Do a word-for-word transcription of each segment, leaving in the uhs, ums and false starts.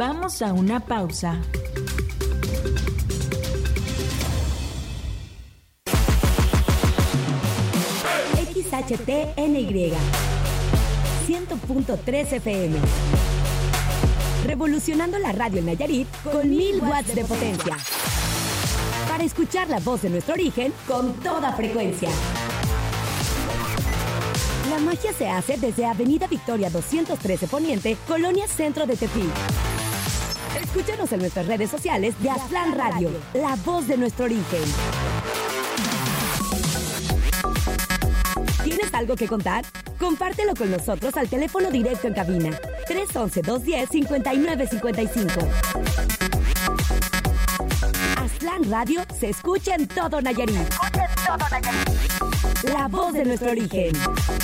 Vamos a una pausa. X H T N Y cien punto tres F M. Revolucionando la radio en Nayarit con mil watts de potencia. Para escuchar la voz de nuestro origen con toda frecuencia. La magia se hace desde Avenida Victoria doscientos trece Poniente, Colonia Centro de Tepic. Escúchanos en nuestras redes sociales de Aztlán Radio, la voz de nuestro origen. ¿Tienes algo que contar? Compártelo con nosotros al teléfono directo en cabina tres once, dos diez, cincuenta y nueve cincuenta y cinco. Aztlán Radio se escucha en todo Nayarit. Se escucha en todo Nayarit. La voz de nuestro origen.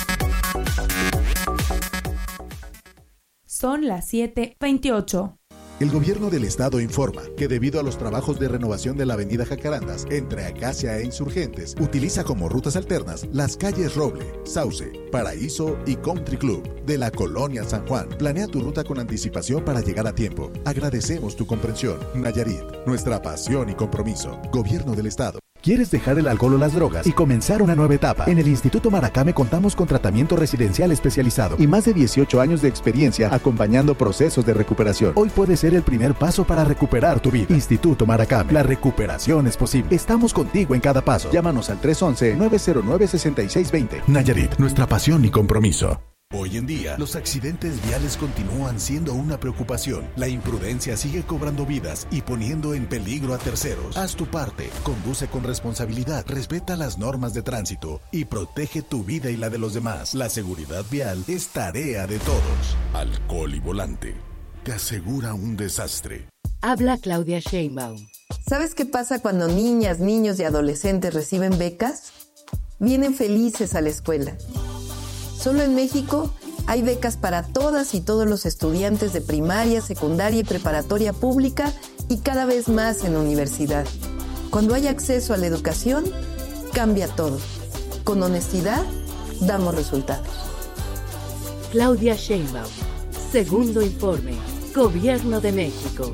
Son las siete veintiocho. El gobierno del estado informa que debido a los trabajos de renovación de la avenida Jacarandas entre Acacia e Insurgentes, utiliza como rutas alternas las calles Roble, Sauce, Paraíso y Country Club de la Colonia San Juan. Planea tu ruta con anticipación para llegar a tiempo. Agradecemos tu comprensión. Nayarit, nuestra pasión y compromiso. Gobierno del estado. ¿Quieres dejar el alcohol o las drogas y comenzar una nueva etapa? En el Instituto Maracame contamos con tratamiento residencial especializado y más de dieciocho años de experiencia acompañando procesos de recuperación. Hoy puede ser el primer paso para recuperar tu vida. Instituto Maracame, la recuperación es posible. Estamos contigo en cada paso. Llámanos al tres once, nueve cero nueve, seis seis dos cero. Nayarit, nuestra pasión y compromiso. Hoy en día, los accidentes viales continúan siendo una preocupación. La imprudencia sigue cobrando vidas y poniendo en peligro a terceros. Haz tu parte, conduce con responsabilidad, respeta las normas de tránsito y protege tu vida y la de los demás. La seguridad vial es tarea de todos. Alcohol y volante te asegura un desastre. Habla Claudia Sheinbaum. ¿Sabes qué pasa cuando niñas, niños y adolescentes reciben becas? Vienen felices a la escuela. Solo en México hay becas para todas y todos los estudiantes de primaria, secundaria y preparatoria pública y cada vez más en universidad. Cuando hay acceso a la educación, cambia todo. Con honestidad, damos resultados. Claudia Sheinbaum. Segundo informe. Gobierno de México.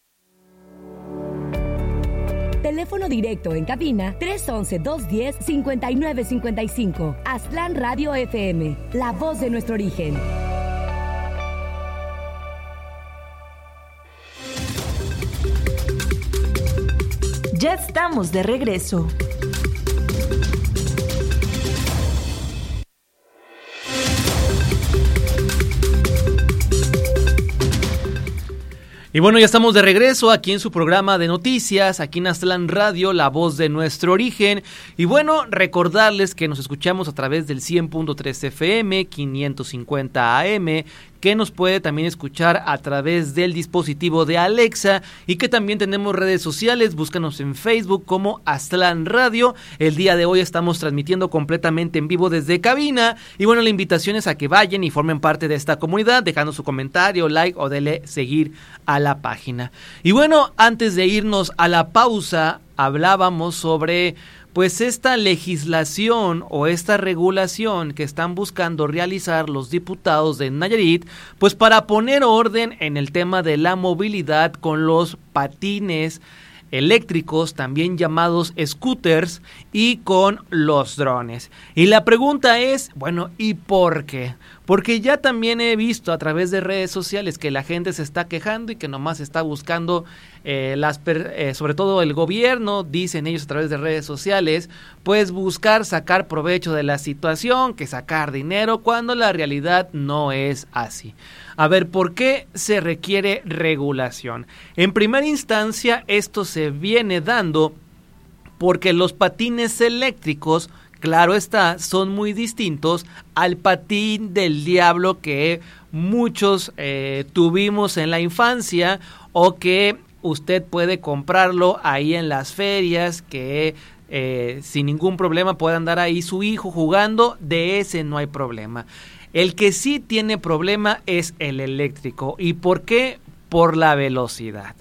Teléfono directo en cabina tres once, dos diez, cincuenta y nueve cincuenta y cinco. Aztlán Radio F M, la voz de nuestro origen. Ya estamos de regreso. Y bueno, ya estamos de regreso aquí en su programa de noticias, aquí en Aztlán Radio, la voz de nuestro origen. Y bueno, recordarles que nos escuchamos a través del cien punto tres F M, quinientos cincuenta A M, que nos puede también escuchar a través del dispositivo de Alexa y que también tenemos redes sociales. Búscanos en Facebook como Aztlán Radio. El día de hoy estamos transmitiendo completamente en vivo desde cabina y bueno, la invitación es a que vayan y formen parte de esta comunidad dejando su comentario, like o dele seguir a la página. Y bueno, antes de irnos a la pausa, hablábamos sobre pues esta legislación o esta regulación que están buscando realizar los diputados de Nayarit, pues para poner orden en el tema de la movilidad con los patines eléctricos, también llamados scooters, y con los drones. Y la pregunta es, bueno, ¿y por qué? Porque ya también he visto a través de redes sociales que la gente se está quejando y que nomás está buscando, eh, las per- eh, sobre todo el gobierno, dicen ellos a través de redes sociales, pues buscar sacar provecho de la situación, que sacar dinero, cuando la realidad no es así. A ver, ¿por qué se requiere regulación? En primera instancia, esto se viene dando porque los patines eléctricos, claro está, son muy distintos al patín del diablo que muchos eh, tuvimos en la infancia o que usted puede comprarlo ahí en las ferias, que eh, sin ningún problema puede andar ahí su hijo jugando. De ese no hay problema. El que sí tiene problema es el eléctrico. ¿Y por qué? Por la velocidad.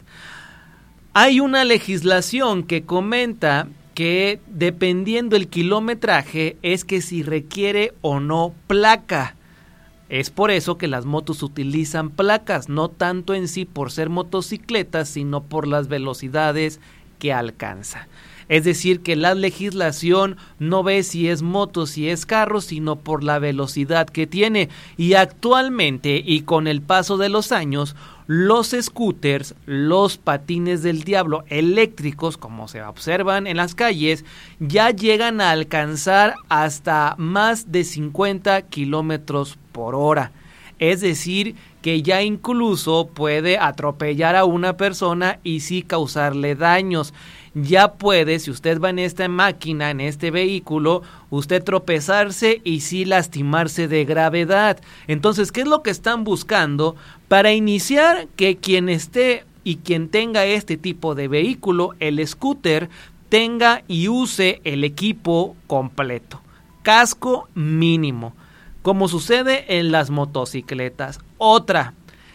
Hay una legislación que comenta que dependiendo el kilometraje es que si requiere o no placa. Es por eso que las motos utilizan placas, no tanto en sí por ser motocicletas, sino por las velocidades que alcanza. Es decir, que la legislación no ve si es moto, si es carro, sino por la velocidad que tiene. Y actualmente, y con el paso de los años, los scooters, los patines del diablo eléctricos, como se observan en las calles, ya llegan a alcanzar hasta más de cincuenta kilómetros por hora. Es decir, que ya incluso puede atropellar a una persona y sí causarle daños. Ya puede, si usted va en esta máquina, en este vehículo, usted tropezarse y sí lastimarse de gravedad. Entonces, ¿qué es lo que están buscando? Para iniciar, que quien esté y quien tenga este tipo de vehículo, el scooter, tenga y use el equipo completo. Casco mínimo, como sucede en las motocicletas. Otra,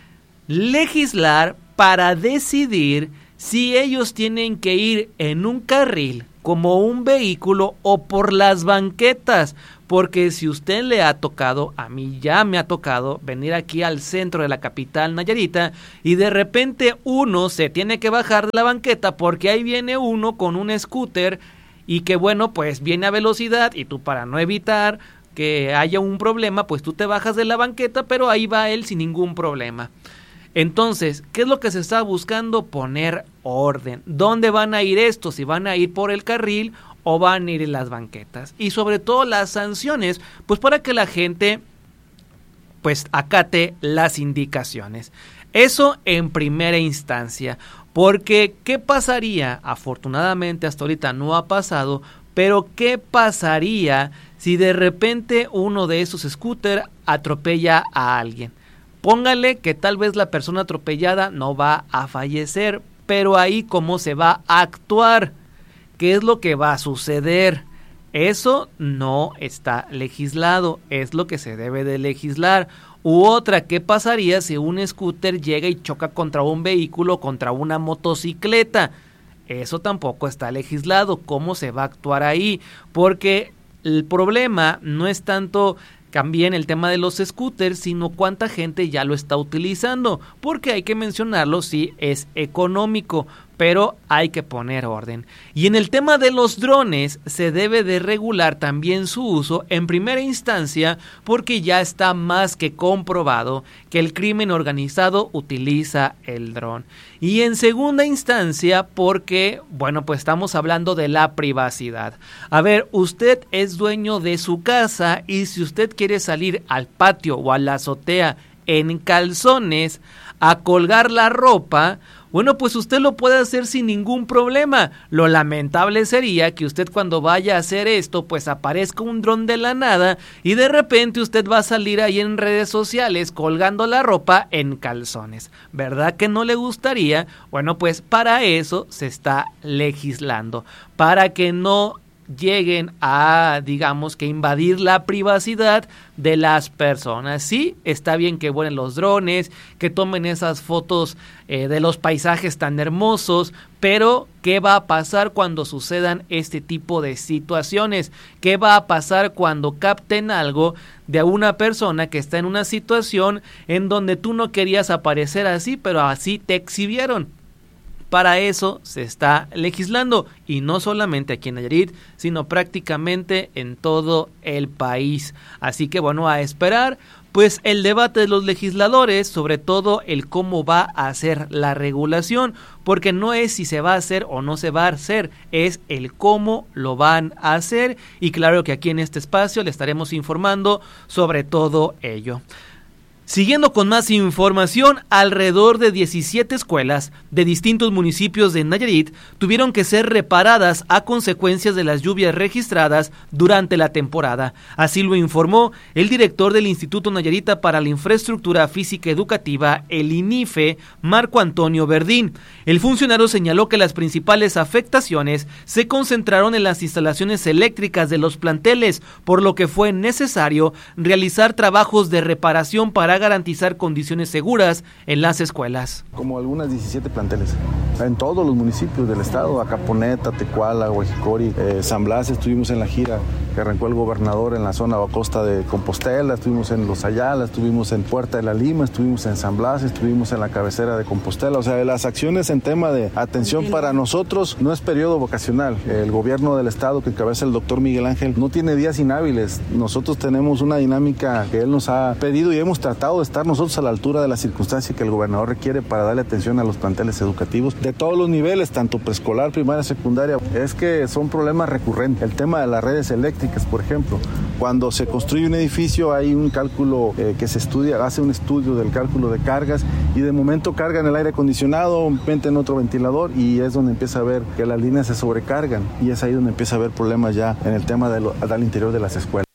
legislar para decidir si ellos tienen que ir en un carril como un vehículo o por las banquetas, porque si usted le ha tocado, a mí ya me ha tocado venir aquí al centro de la capital Nayarita y de repente uno se tiene que bajar de la banqueta porque ahí viene uno con un scooter y que bueno, pues viene a velocidad y tú para no evitar que haya un problema, pues tú te bajas de la banqueta, pero ahí va él sin ningún problema. Entonces, ¿qué es lo que se está buscando? Poner orden. ¿Dónde van a ir estos? Si van a ir por el carril o van a ir en las banquetas. Y sobre todo las sanciones, pues para que la gente pues acate las indicaciones. Eso en primera instancia. Porque, ¿qué pasaría? Afortunadamente hasta ahorita no ha pasado, pero ¿qué pasaría si de repente uno de esos scooters atropella a alguien? Póngale que tal vez la persona atropellada no va a fallecer, pero ahí cómo se va a actuar, qué es lo que va a suceder. Eso no está legislado, es lo que se debe de legislar. U otra, ¿qué pasaría si un scooter llega y choca contra un vehículo, contra una motocicleta? Eso tampoco está legislado, ¿cómo se va a actuar ahí? Porque el problema no es tanto también el tema de los scooters, sino cuánta gente ya lo está utilizando, porque hay que mencionarlo, sí, es económico, pero hay que poner orden. Y en el tema de los drones, se debe de regular también su uso en primera instancia, porque ya está más que comprobado que el crimen organizado utiliza el dron. Y en segunda instancia, porque, bueno, pues estamos hablando de la privacidad. A ver, usted es dueño de su casa y si usted quiere salir al patio o a la azotea en calzones a colgar la ropa, bueno, pues usted lo puede hacer sin ningún problema. Lo lamentable sería que usted cuando vaya a hacer esto, pues aparezca un dron de la nada y de repente usted va a salir ahí en redes sociales colgando la ropa en calzones. ¿Verdad que no le gustaría? Bueno, pues para eso se está legislando, para que no lleguen a, digamos, que invadir la privacidad de las personas. Sí, está bien que vuelen los drones, que tomen esas fotos eh, de los paisajes tan hermosos, pero ¿qué va a pasar cuando sucedan este tipo de situaciones? ¿Qué va a pasar cuando capten algo de una persona que está en una situación en donde tú no querías aparecer así, pero así te exhibieron? Para eso se está legislando, y no solamente aquí en Nayarit, sino prácticamente en todo el país. Así que bueno, a esperar pues el debate de los legisladores, sobre todo el cómo va a hacer la regulación, porque no es si se va a hacer o no se va a hacer, es el cómo lo van a hacer, y claro que aquí en este espacio le estaremos informando sobre todo ello. Siguiendo con más información, alrededor de diecisiete escuelas de distintos municipios de Nayarit tuvieron que ser reparadas a consecuencias de las lluvias registradas durante la temporada. Así lo informó el director del Instituto Nayarita para la Infraestructura Física Educativa, el INIFE, Marco Antonio Verdín. El funcionario señaló que las principales afectaciones se concentraron en las instalaciones eléctricas de los planteles, por lo que fue necesario realizar trabajos de reparación para garantizar condiciones seguras en las escuelas. Como algunas diecisiete planteles en todos los municipios del estado, Acaponeta, Tecuala, Huejicori, eh, San Blas, estuvimos en la gira que arrancó el gobernador en la zona o costa de Compostela, estuvimos en Los Ayala, estuvimos en Puerta de la Lima, estuvimos en San Blas, estuvimos en la cabecera de Compostela. O sea, las acciones en tema de atención para nosotros no es periodo vocacional. El gobierno del estado que encabeza el doctor Miguel Ángel no tiene días inhábiles. Nosotros tenemos una dinámica que él nos ha pedido y hemos tratado de estar nosotros a la altura de la circunstancia que el gobernador requiere para darle atención a los planteles educativos de todos los niveles, tanto preescolar, primaria, secundaria. Es que son problemas recurrentes. El tema de las redes eléctricas, por ejemplo, cuando se construye un edificio hay un cálculo eh, que se estudia, hace un estudio del cálculo de cargas y de momento cargan el aire acondicionado, meten otro ventilador y es donde empieza a ver que las líneas se sobrecargan y es ahí donde empieza a haber problemas ya en el tema de lo, al interior de las escuelas.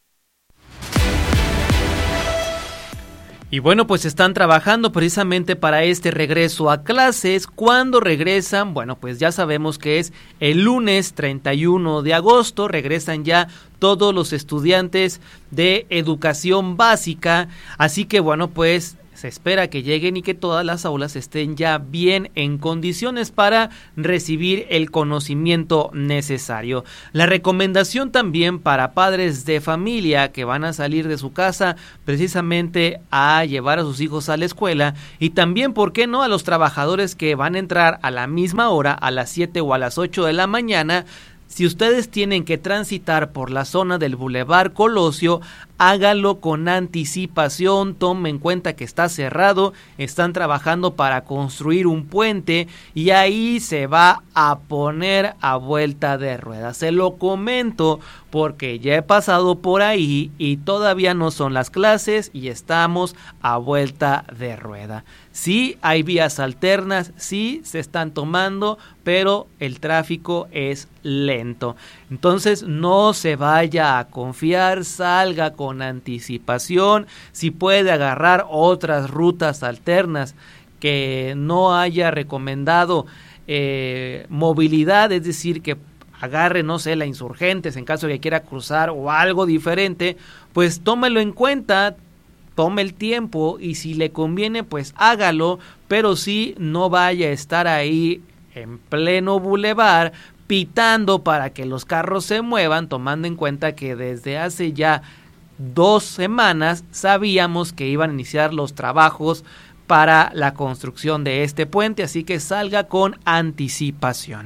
Y bueno, pues están trabajando precisamente para este regreso a clases. ¿Cuándo regresan? Bueno, pues ya sabemos que es el lunes treinta y uno de agosto. Regresan ya todos los estudiantes de educación básica. Así que bueno, pues se espera que lleguen y que todas las aulas estén ya bien en condiciones para recibir el conocimiento necesario. La recomendación también para padres de familia que van a salir de su casa precisamente a llevar a sus hijos a la escuela y también, ¿por qué no?, a los trabajadores que van a entrar a la misma hora, a las siete o a las ocho de la mañana. Si ustedes tienen que transitar por la zona del Boulevard Colosio, hágalo con anticipación, tomen en cuenta que está cerrado, están trabajando para construir un puente y ahí se va a poner a vuelta de ruedas. Se lo comento porque ya he pasado por ahí y todavía no son las clases y estamos a vuelta de rueda. Sí hay vías alternas, sí se están tomando, pero el tráfico es lento. Entonces no se vaya a confiar, salga con anticipación. Si puede agarrar otras rutas alternas que no haya recomendado eh, movilidad, es decir, que agarre, no sé, la Insurgentes en caso de que quiera cruzar o algo diferente, pues tómelo en cuenta, tome el tiempo y si le conviene, pues hágalo, pero sí no vaya a estar ahí en pleno bulevar pitando para que los carros se muevan, tomando en cuenta que desde hace ya dos semanas sabíamos que iban a iniciar los trabajos para la construcción de este puente, así que salga con anticipación.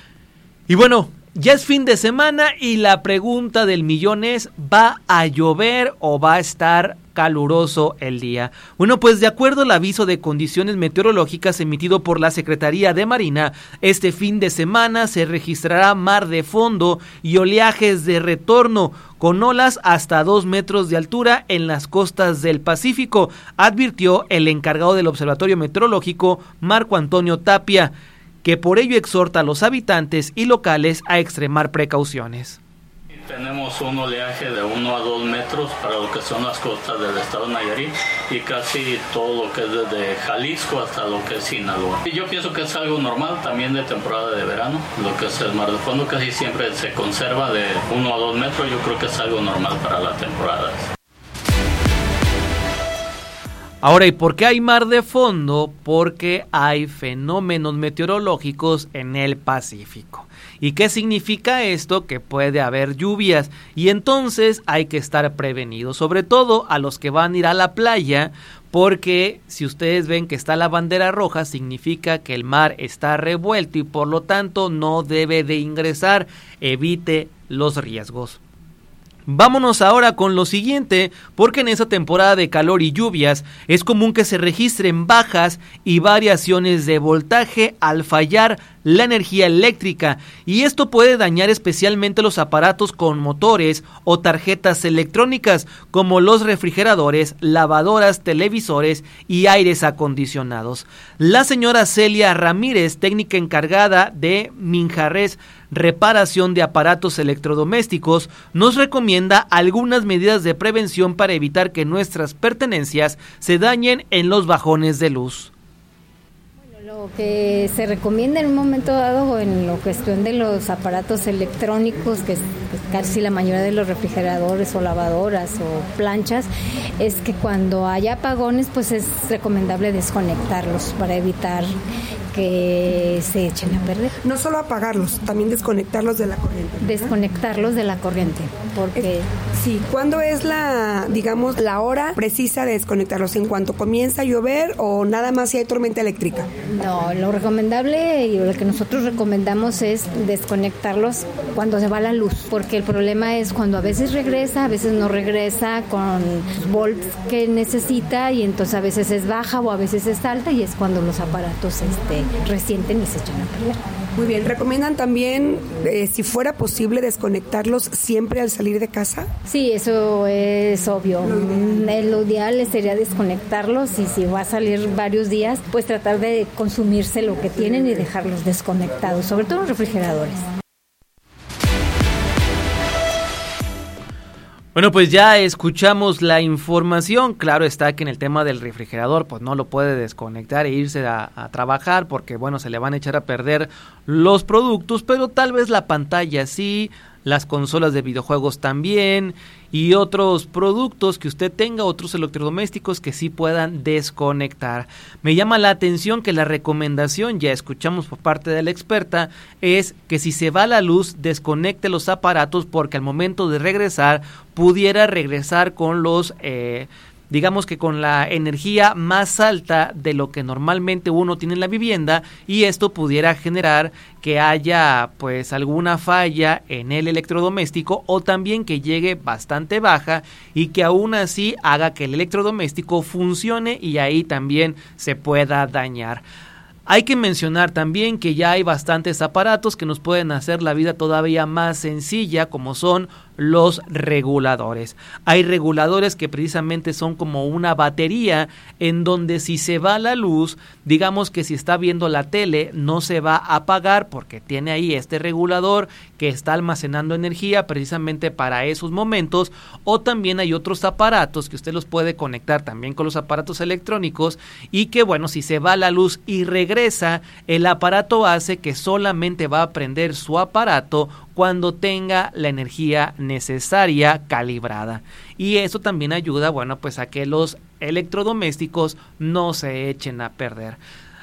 Y bueno, ya es fin de semana y la pregunta del millón es, ¿va a llover o va a estar caluroso el día? Bueno, pues de acuerdo al aviso de condiciones meteorológicas emitido por la Secretaría de Marina, este fin de semana se registrará mar de fondo y oleajes de retorno con olas hasta dos metros de altura en las costas del Pacífico, advirtió el encargado del Observatorio Meteorológico, Marco Antonio Tapia, que por ello exhorta a los habitantes y locales a extremar precauciones. Tenemos un oleaje de uno a dos metros para lo que son las costas del estado de Nayarit y casi todo lo que es desde Jalisco hasta lo que es Sinaloa. Y yo pienso que es algo normal también de temporada de verano, lo que es el mar de fondo casi siempre se conserva de uno a dos metros, yo creo que es algo normal para la temporada. Ahora, ¿y por qué hay mar de fondo? Porque hay fenómenos meteorológicos en el Pacífico. ¿Y qué significa esto? Que puede haber lluvias y entonces hay que estar prevenidos, sobre todo a los que van a ir a la playa, porque si ustedes ven que está la bandera roja, significa que el mar está revuelto y por lo tanto no debe de ingresar, evite los riesgos. Vámonos ahora con lo siguiente, porque en esta temporada de calor y lluvias es común que se registren bajas y variaciones de voltaje al fallar la energía eléctrica y esto puede dañar especialmente los aparatos con motores o tarjetas electrónicas como los refrigeradores, lavadoras, televisores y aires acondicionados. La señora Celia Ramírez, técnica encargada de Minjarres Reparación de Aparatos Electrodomésticos, nos recomienda algunas medidas de prevención para evitar que nuestras pertenencias se dañen en los bajones de luz. Lo que se recomienda en un momento dado en la cuestión de los aparatos electrónicos, que es casi la mayoría de los refrigeradores o lavadoras o planchas, es que cuando haya apagones, pues es recomendable desconectarlos para evitar que se echen a perder. No solo apagarlos, también desconectarlos de la corriente, ¿verdad? Desconectarlos de la corriente, porque... Eh, sí, ¿cuándo es la, digamos, la hora precisa de desconectarlos? ¿En cuanto comienza a llover o nada más si hay tormenta eléctrica? No, lo recomendable y lo que nosotros recomendamos es desconectarlos cuando se va la luz, porque el problema es cuando a veces regresa, a veces no regresa con los volts que necesita y entonces a veces es baja o a veces es alta y es cuando los aparatos este, resienten y se echan a perder. Muy bien, ¿recomiendan también, eh, si fuera posible, desconectarlos siempre al salir de casa? Sí, eso es obvio. Lo ideal sería desconectarlos y si va a salir varios días, pues tratar de consumirse lo que tienen y dejarlos desconectados, sobre todo los refrigeradores. Bueno, pues ya escuchamos la información. Claro está que en el tema del refrigerador, pues no lo puede desconectar e irse a, a trabajar porque, bueno, se le van a echar a perder los productos, pero tal vez la pantalla sí, las consolas de videojuegos también y otros productos que usted tenga, otros electrodomésticos que sí puedan desconectar. Me llama la atención que la recomendación, ya escuchamos por parte de la experta, es que si se va la luz, desconecte los aparatos porque al momento de regresar pudiera regresar con los... Eh, digamos que con la energía más alta de lo que normalmente uno tiene en la vivienda y esto pudiera generar que haya pues alguna falla en el electrodoméstico o también que llegue bastante baja y que aún así haga que el electrodoméstico funcione y ahí también se pueda dañar. Hay que mencionar también que ya hay bastantes aparatos que nos pueden hacer la vida todavía más sencilla, como son los reguladores. Hay reguladores que precisamente son como una batería en donde si se va la luz, digamos que si está viendo la tele no se va a apagar porque tiene ahí este regulador que está almacenando energía precisamente para esos momentos, o también hay otros aparatos que usted los puede conectar también con los aparatos electrónicos y que bueno, si se va la luz y regresa, el aparato hace que solamente va a prender su aparato cuando tenga la energía necesaria calibrada. Y eso también ayuda, bueno, pues a que los electrodomésticos no se echen a perder.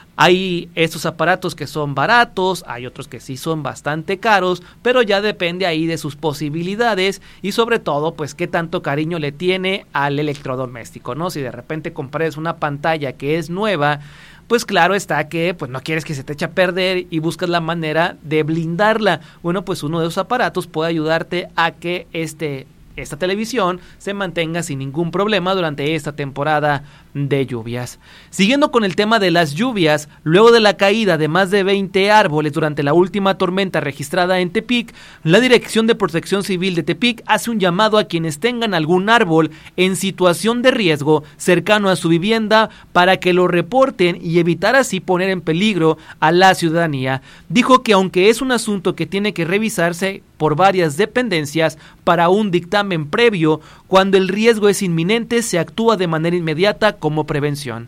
Hay estos aparatos que son baratos, hay otros que sí son bastante caros, pero ya depende ahí de sus posibilidades y sobre todo, pues qué tanto cariño le tiene al electrodoméstico, ¿no? Si de repente compras una pantalla que es nueva, pues claro está que pues no quieres que se te eche a perder y buscas la manera de blindarla. Bueno, pues uno de esos aparatos puede ayudarte a que este esta televisión se mantenga sin ningún problema durante esta temporada de lluvias. Siguiendo con el tema de las lluvias, luego de la caída de más de veinte árboles durante la última tormenta registrada en Tepic, la Dirección de Protección Civil de Tepic hace un llamado a quienes tengan algún árbol en situación de riesgo cercano a su vivienda para que lo reporten y evitar así poner en peligro a la ciudadanía. Dijo que aunque es un asunto que tiene que revisarse por varias dependencias para un dictamen previo, cuando el riesgo es inminente se actúa de manera inmediata como prevención.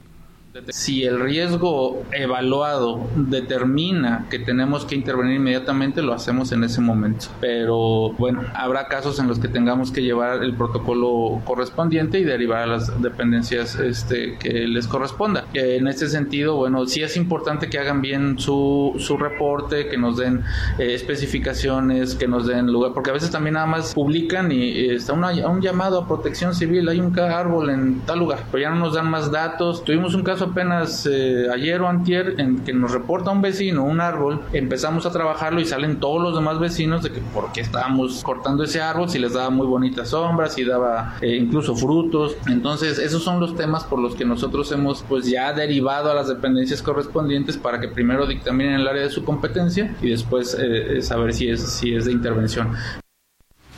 Si el riesgo evaluado determina que tenemos que intervenir inmediatamente, lo hacemos en ese momento. Pero bueno, habrá casos en los que tengamos que llevar el protocolo correspondiente y derivar a las dependencias este, que les corresponda. En este sentido, bueno, sí es importante que hagan bien su, su reporte, que nos den eh, especificaciones, que nos den lugar, porque a veces también nada más publican y eh, está una, un llamado a protección civil, hay un árbol en tal lugar, pero ya no nos dan más datos. Tuvimos un caso apenas eh, ayer o antier en que nos reporta un vecino un árbol, empezamos a trabajarlo y salen todos los demás vecinos de que por qué estábamos cortando ese árbol, si les daba muy bonitas sombras, si daba eh, incluso frutos. Entonces esos son los temas por los que nosotros hemos pues ya derivado a las dependencias correspondientes para que primero dictaminen el área de su competencia y después eh, saber si es, si es de intervención.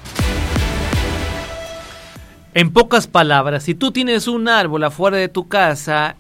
En pocas palabras, si tú tienes un árbol afuera de tu casa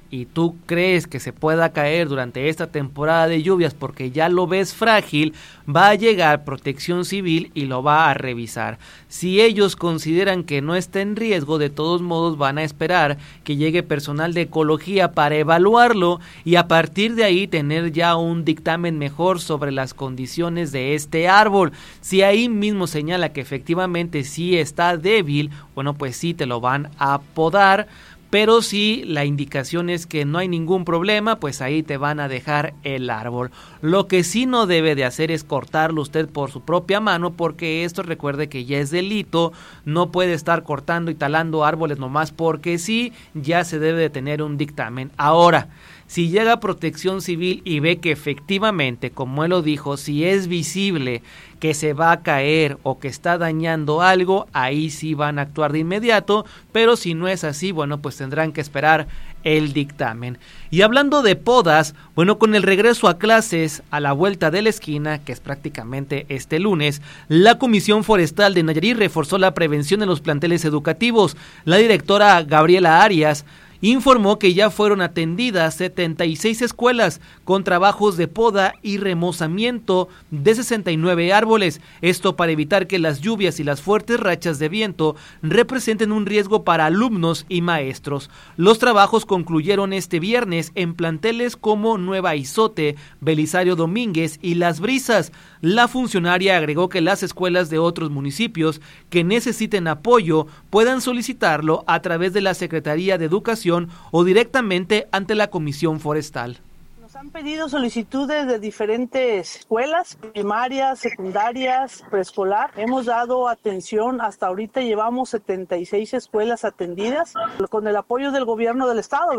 y tú crees que se pueda caer durante esta temporada de lluvias porque ya lo ves frágil, va a llegar Protección Civil y lo va a revisar. Si ellos consideran que no está en riesgo, de todos modos van a esperar que llegue personal de ecología para evaluarlo y a partir de ahí tener ya un dictamen mejor sobre las condiciones de este árbol. Si ahí mismo señala que efectivamente sí está débil, bueno, pues sí te lo van a podar. Pero si la indicación es que no hay ningún problema, pues ahí te van a dejar el árbol. Lo que sí no debe de hacer es cortarlo usted por su propia mano, porque esto recuerde que ya es delito, no puede estar cortando y talando árboles nomás porque sí, ya se debe de tener un dictamen. Ahora, si llega Protección Civil y ve que efectivamente, como él lo dijo, si es visible que se va a caer o que está dañando algo, ahí sí van a actuar de inmediato, pero si no es así, bueno, pues tendrán que esperar el dictamen. Y hablando de podas, bueno, con el regreso a clases a la vuelta de la esquina, que es prácticamente este lunes, la Comisión Forestal de Nayarit reforzó la prevención en los planteles educativos. La directora Gabriela Arias informó que ya fueron atendidas setenta y seis escuelas con trabajos de poda y remozamiento de sesenta y nueve árboles, esto para evitar que las lluvias y las fuertes rachas de viento representen un riesgo para alumnos y maestros. Los trabajos concluyeron este viernes en planteles como Nueva Izote, Belisario Domínguez y Las Brisas. La funcionaria agregó que las escuelas de otros municipios que necesiten apoyo puedan solicitarlo a través de la Secretaría de Educación o directamente ante la Comisión Forestal. Nos han pedido solicitudes de diferentes escuelas, primarias, secundarias, preescolar. Hemos dado atención, hasta ahorita llevamos setenta y seis escuelas atendidas con el apoyo del gobierno del estado.